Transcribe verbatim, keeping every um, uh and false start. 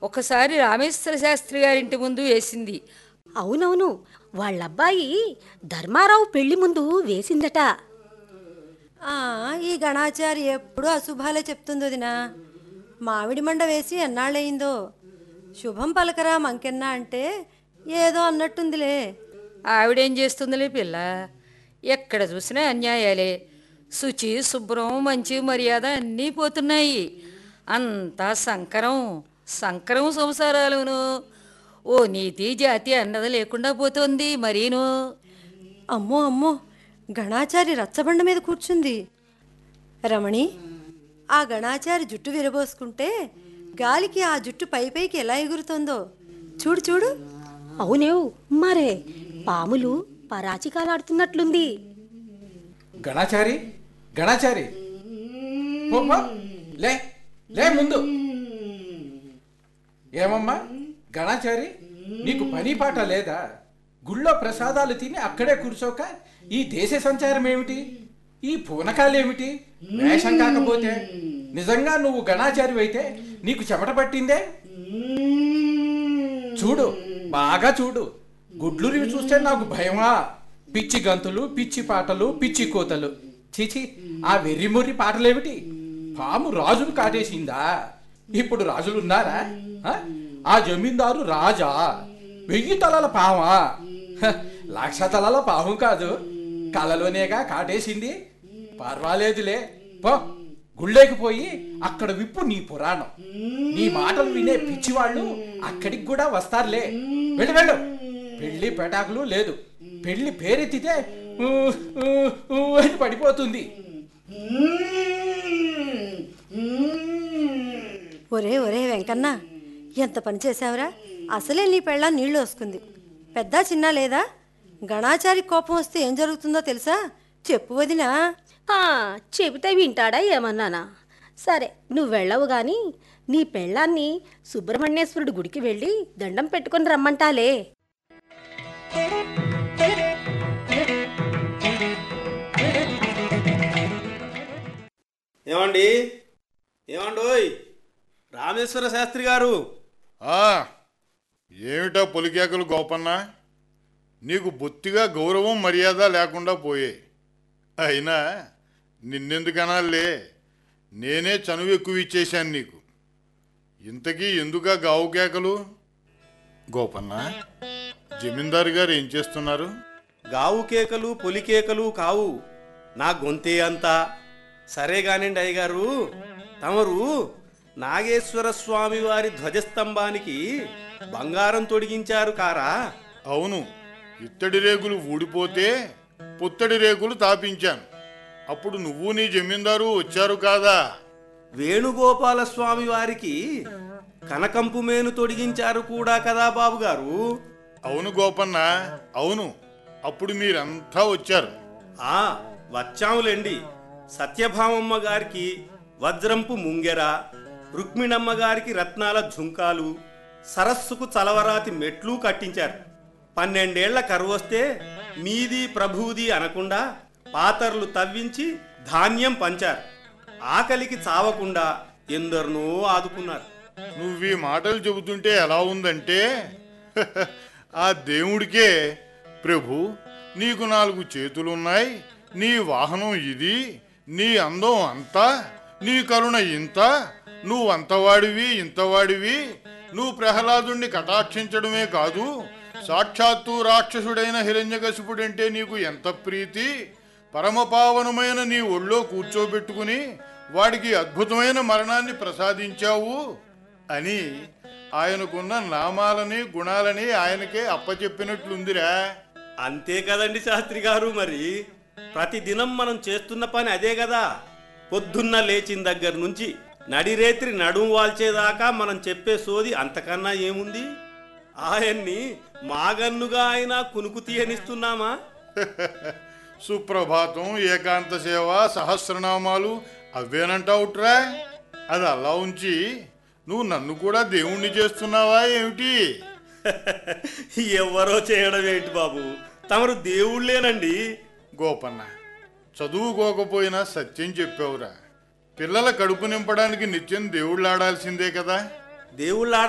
ఒకసారి రామేశ్వర శాస్త్రి గారింటి ముందు వేసింది. అవునవును, వాళ్ళబ్బాయి ధర్మారావు పెళ్లి ముందు వేసిందట. ఆ, ఈ గణాచారి ఎప్పుడూ అశుభాలే చెప్తుంది వదినా. మామిడి మండ వేసి ఎన్నాళ్ళయిందో. శుభం పలకరా మంకెన్నా అంటే ఏదో అన్నట్టుందిలే. ఆవిడేం చేస్తుందిలే పిల్ల, ఎక్కడ చూసినా అన్యాయాలే. శుచి, శుభ్రం, మంచి మర్యాద అన్నీ పోతున్నాయి. అంతా సంకరం సంకరం సంసారాలును. ఓ నీతి జాతి అన్నది లేకుండా పోతుంది మరీను. అమ్మో అమ్మో, గణాచారి రచ్చబండ మీద కూర్చుంది. రమణి, ఆ గణాచారి జుట్టు విరబోసుకుంటే గాలికి ఆ జుట్టు పై పైకి ఎలా ఎగురుతుందో చూడు చూడు. అవునేవు, మరే పాములు పరాచికాలాడుతున్నట్లుంది. గణాచారి, గణాచారి, పో, పో. లే లే ముందు. ఏమమ్మా గణాచారి, నీకు పని పాట లేదా? గుళ్ళో ప్రసాదాలు తిని అక్కడే కూర్చోక ఈ దేశ సంచారం ఏమిటి? ఈ పూనకాలేమిటి? వేషం కాకపోతే నిజంగా నువ్వు గణాచారి అయితే నీకు చెమట పట్టిందే? చూడు, బాగా చూడు. గుడ్లురివి చూస్తే నాకు భయమా? పిచ్చి గంతులు, పిచ్చి పాటలు, పిచ్చి కోతలు. చీచి, ఆ వెర్రిమొర్రి పాటలేమిటి? పాము రాజును కాటేసిందా? ఇప్పుడు రాజులు ఉన్నారా? ఆ జమీందారు రాజా? వెయ్యి తలల పామా? లక్ష తలల పాము కాదు, కలలోనేగా కాటేసింది. పర్వాలేదులే, పో. గుళ్ళేకిపోయి అక్కడ విప్పు నీ పురాణం. నీ మాటలు వినే పిచ్చివాళ్ళు అక్కడికి కూడా వస్తారులే. వెళ్ళు వెళ్ళు. పెళ్లి పెటాకులు లేదు. పెళ్లి పేరెత్తితే అని పడిపోతుంది. ఒరే ఒరే వెంకన్న, ఎంత పని చేసావురా? అసలే నీ పెళ్ళ నీళ్లు వస్తుంది. పెద్ద చిన్న లేదా? గణాచారి కోపం వస్తే ఏం జరుగుతుందో తెలుసా? చెప్పు వదినా. చెబితే వింటాడా ఏమన్నానా? సరే, నువ్వు వెళ్ళవు గాని నీ పెళ్ళాన్ని సుబ్రహ్మణ్యేశ్వరుడి గుడికి వెళ్ళి దండం పెట్టుకొని రమ్మంటాలే. ఏమండి ఏమండోయ్ రామేశ్వర శాస్త్రి గారు. ఏమిటా పొలికేకలు గోపన్న? నీకు బొత్తిగా గౌరవం మర్యాద లేకుండా పోయే. అయినా నిన్నెందుకనాలే, నేనే చనువు ఎక్కువ ఇచ్చేశాను నీకు. ఇంతకీ ఎందుకా గావు కేకలు? గోపన్న, జమీందారు గారు ఏం చేస్తున్నారు? గావు కేకలు పొలికేకలు కావు, నా గొంతే అంతా. సరే గానండి అయ్యగారు, తమరు నాగేశ్వర స్వామి వారి ధ్వజస్తంభానికి బంగారం తొడిగించారు కారా? అవును, ఇత్తడి రేకులు ఊడిపోతే పుత్తడి రేకులు తాపించాను. అప్పుడు నువ్వు నీ జమీందారు వచ్చారు కాదా? వేణుగోపాల స్వామి వారికి కనకంపు మేను తొడిగించారు కూడా కదా బాబుగారు? అవును గోపన్న, అవును. అప్పుడు మీరంతా వచ్చారు. ఆ వచ్చాములేండి. సత్యభామమ్మ గారికి వజ్రంపు ముంగెర, రుక్మిణమ్మ గారికి రత్నాల ఝుంకాలు, సరస్సుకు చలవరాతి మెట్లు కట్టించారు. పన్నెండేళ్ల కరువొస్తే మీది ప్రభువుది అనకుండా పాతర్లు తవ్వించి ధాన్యం పంచారు. ఆకలికి చావకుండా ఎందరినో ఆదుకున్నారు. నువ్వీ మాటలు చెబుతుంటే ఎలా ఉందంటే, ఆ దేవుడికే, ప్రభు నీకు నాలుగు చేతులున్నాయి, నీ వాహనం ఇది, నీ అందం అంతా, నీ కరుణ ఇంత, నువ్వంతవాడివి ఇంతవాడివి, నువ్వు ప్రహ్లాదుణ్ణి కటాక్షించడమే కాదు, సాక్షాత్తు రాక్షసుడైన హిరణ్యకశిపుడంటే నీకు ఎంత ప్రీతి, పరమపావనమైన నీ ఒళ్ళో కూర్చోబెట్టుకుని వాడికి అద్భుతమైన మరణాన్ని ప్రసాదించావు అని ఆయనకున్న నామాలని గుణాలని ఆయనకే అప్పచెప్పినట్లుందిరా. అంతే కదండి శాస్త్రి గారు. మరి ప్రతిదినం మనం చేస్తున్న పని అదే కదా. పొద్దున్న లేచిన దగ్గర నుంచి నడిరేత్రి నడుము వాల్చేదాకా మనం చెప్పే సోది అంతకన్నా ఏముంది? ఆయన్ని మాగన్నుగా అయినా కునుకు తీయనిస్తున్నామా? సుప్రభాతం, ఏకాంత సేవ, సహస్రనామాలు అవేనంటావుట్రా. అది అలా ఉంచి నువ్వు నన్ను కూడా దేవుణ్ణి చేస్తున్నావా ఏమిటి? ఎవరో చేయడం ఏంటి బాబు, తమరు దేవుళ్ళేనండి. గోపన్న, చదువుకోకపోయినా సత్యం చెప్పావురా. పిల్లల కడుపు నింపడానికి నిత్యం దేవుళ్ళాడాల్సిందే కదా. దేవుళ్ళ